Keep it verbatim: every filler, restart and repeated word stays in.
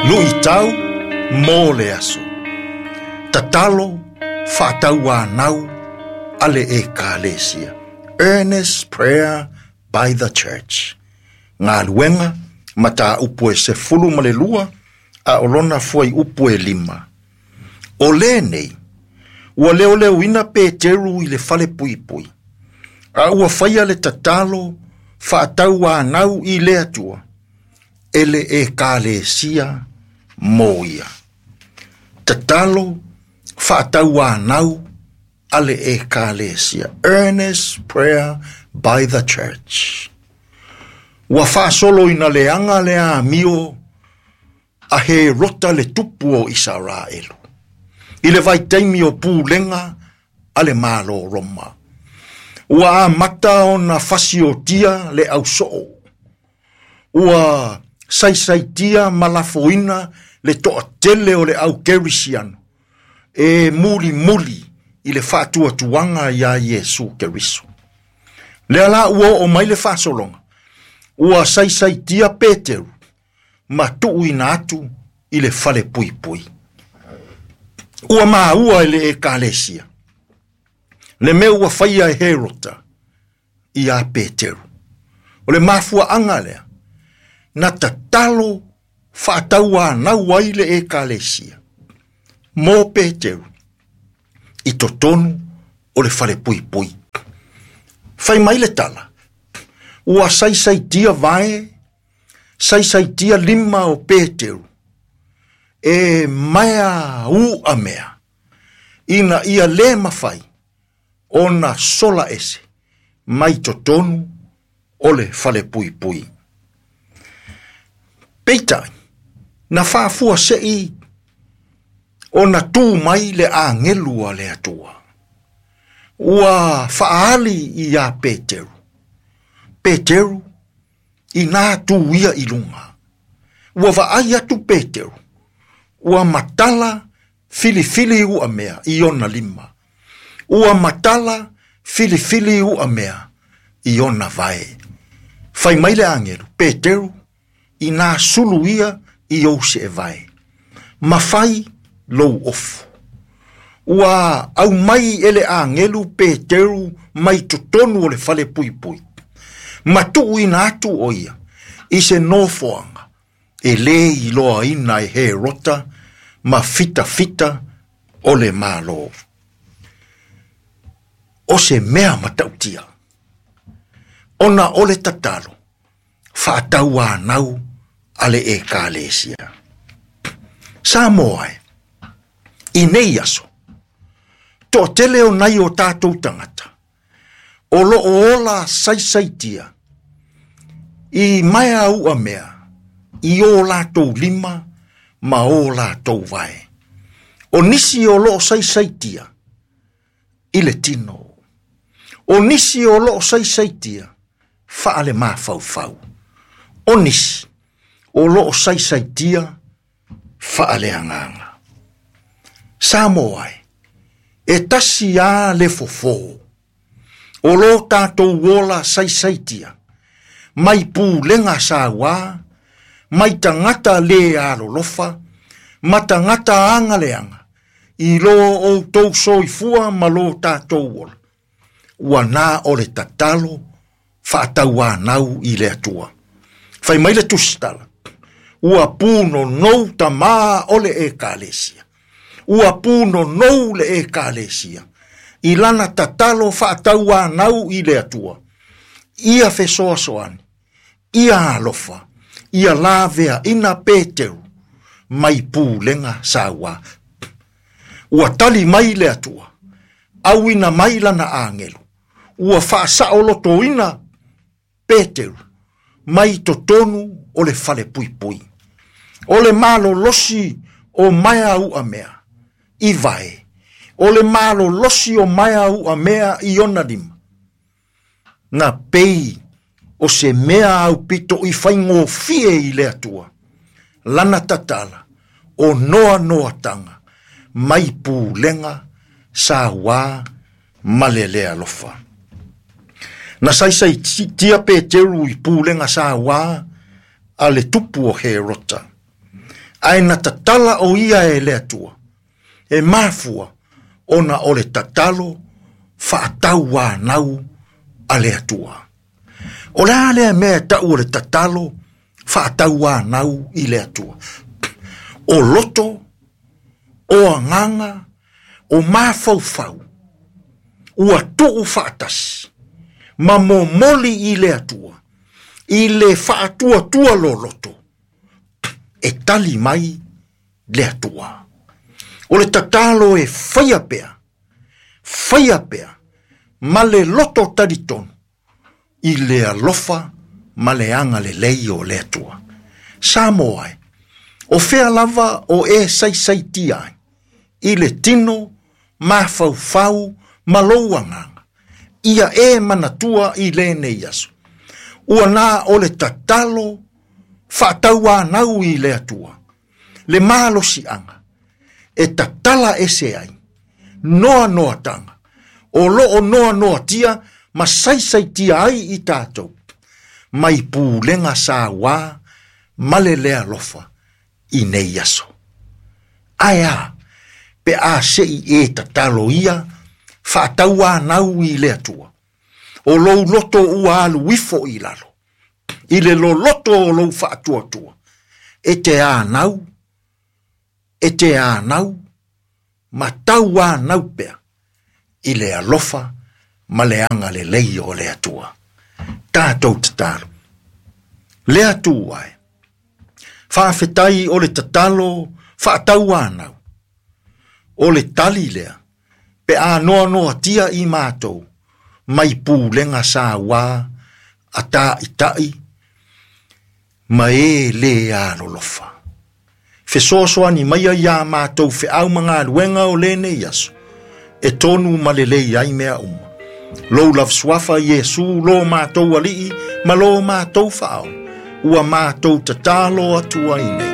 Nui tau, mō le aso. Tatalo, whātaua nau, ale e kālesia. Earnest prayer by the church. Ngā luenga, mata upu e se fulu male lua, a olona fuai upu e lima. O le nei, ua leo leo ina pe teru i le fale pui pui. A ua whaia le tatalo, whātaua nau i le atua. Ele e kālesia moia. Tatalo, whātaua nau, ale e kālesia. Earnest prayer by the church. Wa whaasolo ina leanga lea mio, a he rota le tupu o Israelu. I le vai teimi o pūlenga, ale malo Roma. Ua a mata o na whasi o tia le au soo. Ua saisai tia malafoina le toa tele o le au kerisiano. E muli muli i le whātua tuanga ia Yesu Keriso. Le ala ua o mai le whaasolonga. Ua saisai tia Peteru. Ma tuu ina atu i le fale pui pui. Ua maa ua ele e kālesia. Le mea ua whaia e Herota i a Peteru. O le mafua anga lea. Na tatalo whaataua nau aile e kālesia. Mō Peteru. I totonu o le fale pui pui. Whai mai le tala. Ua saisai tia vae. Saisai tia lima o Peteru. E mea u a mea. Ina ia le mawhai. Ona sola ese. Mai totonu o le fale pui pui. Peitai. Na whaafua sei. Ona tū mai le angelua le atua. Ua whaali i a Peteru. Peteru. I nā tū ia i lunga. Ua vaai atu Peteru. Ua matala fili fili ua mea i ona lima. Ua matala fili fili ua mea i ona vae. Whai mai le angelu. Peteru. I nā sulu ia i ose e vae. Mawhai lou ofu. Ua au mai ele angelu Peteru mai totonu o le fale pui pui. Matu ina atu o ia. I se nofoanga. E le i loa ina e he rota. Ma fita fita o le malo. O se mea matautia. Ona o le tatalo. Whaataua nau ale e kālesia. Samoae. I nei aso. Tō tele o nai o tātou tangata. O lo o ola saisaitia. I mai au a mea. I o lātou lima. Ma o lātou vai. O nisi o lo saisaitia. I le tino. O nisi o lo saisaitia. Whaale mā fau fau. O nisi. O lo saisaitia. Whaale anganga. Samoai. E tasi a le fofo. O lo tātou wola saisaitia. Mai pū lenga sāwā. Mai tangata le alolofa. Ma tangata anga leanga. I lo o tau soifua ma lo tātou wola. Ua nā o le tatalo. Whaataua nau i le atua. Whai mai le tusitala. Ua pūno nou ta maa ole e kālesia. Ua pūno nou le e kālesia. I lana tatalo whaataua nau i le atua. Ia fesoa soani. Ia alofa. Ia lavea ina Peteru. Mai pūlenga sawa. Ua tali mai le atua. Au ina mai lana angelu. Ua whaasa oloto ina Peteru. Mai totonu o le fale pui pui. O le malo losi o maia u a mea. I vai. O le malo losi o maia u a mea i ona lima. Na pei o se mea au pito i whaingo fie i le atua. Lana tatala o noa noa tanga. Mai pū lenga sa wā malelea lofa. Na saisai tia Peteru i pūlenga sa wā a le tupu o Herota. Ai na tatala o ia e le atua. E mafua ona o le tatalo whaatau wā nau a le atua. O le alea mea tau o le tatalo whaatau wā nau i le atua. O loto, o anganga, o mafaufau, ua tuu whaatasi, ma mo moli i le atua, i le whaatua tua lo loto, e tali mai le atua. O le tatalo e whaia pea, whaia pea, ma le loto taritonu, i le alofa, ma le anga le lei o le atua. Samoai, o fea lava o e sai sai tiai, i le tino, ma fau fau, ma louanganga, ia e manatua i le ne yasu. Ua nā o le tatalo, whaataua nau i le atua, le malo si anga, e tatala ese ai, noa noa tanga, o lo o noa noa tia, ma sai sai tia ai i tātou, mai pūlenga sā wā, male lea lofa, i nei yaso. Aia, pe a sei e tatalo ia, whaataua nau i le atua, o lou loto ua alu wifo i lalo, i le lo loto o lou whaatua tua, e te a nau, e te a nau, ma tau a nau pea, i le alofa, ma le anga le lei o le atua. Tātou tatalo. Le atua e. Whaafetai o le tatalo, whaatau anau. O le tali lea, pe a noa noa tia i mātou, mai pūlenga sā wā, a tā i tai, ma e le a lolofa. Fesoasoa ni maia ia mātou fe au mga luenga o le ne yasu, e tonu ma le lei ai mea uma. Lou laf swafa Yesu lo mātou alii, ma lo mātou whaau, ua mātou tatalo atua i nei.